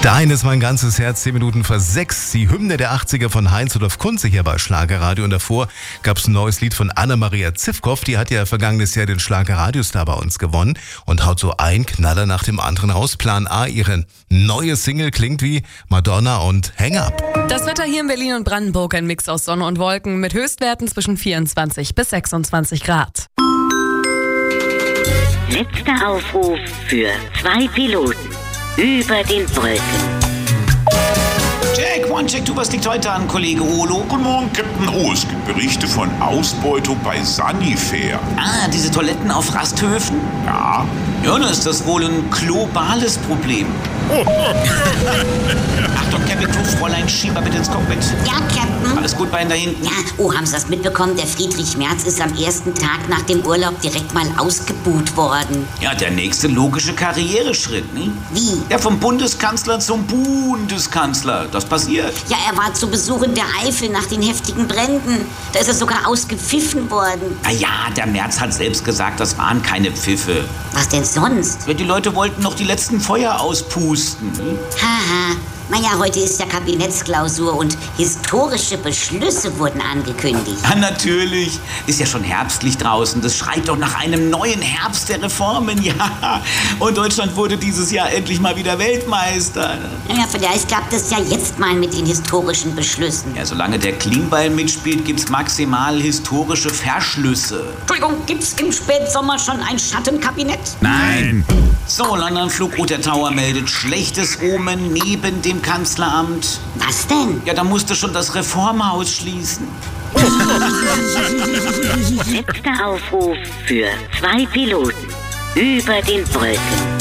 Dein ist mein ganzes Herz, 10 Minuten vor 6. Die Hymne der 80er von Heinz-Rudolf Kunze hier bei Schlagerradio. Und davor gab es ein neues Lied von Anna-Maria Zivkow. Die hat ja vergangenes Jahr den Schlagerradiostar bei uns gewonnen und haut so ein Knaller nach dem anderen raus. Plan A, ihre neue Single klingt wie Madonna und Hang Up. Das Wetter hier in Berlin und Brandenburg, ein Mix aus Sonne und Wolken mit Höchstwerten zwischen 24 bis 26 Grad. Letzter Aufruf für 2 Piloten über den Wolken. Jack, One-Check, du, was liegt heute an, Kollege Olo? Guten Morgen, Captain O. Es gibt Berichte von Ausbeutung bei Sanifair. Ah, diese Toiletten auf Rasthöfen? Ja. Ja, dann ist das wohl ein globales Problem. Achtung, Kapitän, Fräulein, schieb mal bitte ins Cockpit. Ja, Captain. Alles gut bei Ihnen da hinten? Ja, oh, haben Sie das mitbekommen? Der Friedrich Merz ist am ersten Tag nach dem Urlaub direkt mal ausgebuht worden. Ja, der nächste logische Karriereschritt, ne? Wie? Ja, vom Bundeskanzler zum Bundeskanzler. Das passiert. Ja, er war zu Besuch in der Eifel nach den heftigen Bränden. Da ist er sogar ausgepfiffen worden. Na ja, der Merz hat selbst gesagt, das waren keine Pfiffe. Was denn sonst? Ja, die Leute wollten noch die letzten Feuer auspusten. Ne? Haha. Naja, heute ist ja Kabinettsklausur und historische Beschlüsse wurden angekündigt. Ja, natürlich. Ist ja schon herbstlich draußen. Das schreit doch nach einem neuen Herbst der Reformen. Ja, und Deutschland wurde dieses Jahr endlich mal wieder Weltmeister. Naja, vielleicht klappt es ja jetzt mal mit den historischen Beschlüssen. Ja, solange der Klingbeil mitspielt, gibt's maximal historische Verschlüsse. Entschuldigung, gibt's im Spätsommer schon ein Schattenkabinett? Nein. So, London Flugroute Tower meldet schlechtes Omen neben dem Kanzleramt. Was denn? Ja, da musste schon das Reformhaus schließen. Letzter Aufruf für 2 Piloten über den Wolken.